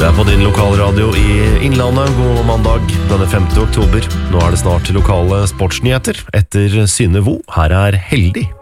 Det på din lokalradio i Innlandet. God mandag denne 5. oktober. Nå det snart lokale sportsnyheter etter Synne Vo. Her Heldig.